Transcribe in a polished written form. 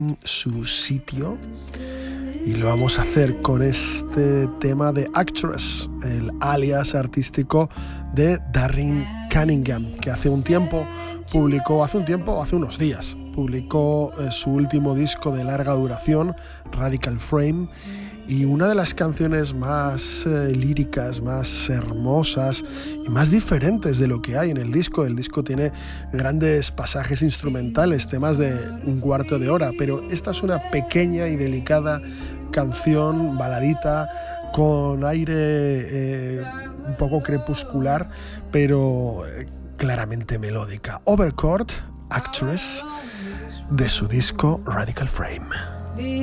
su sitio y lo vamos a hacer con este tema de Actress, el alias artístico de Darren Cunningham, que hace unos días, publicó su último disco de larga duración, Radical Frame, y una de las canciones más líricas, más hermosas y más diferentes de lo que hay en el disco. El disco tiene grandes pasajes instrumentales, temas de un cuarto de hora, pero esta es una pequeña y delicada canción, baladita, con aire un poco crepuscular, pero claramente melódica. Overcourt, Actress, de su disco Radical Frame.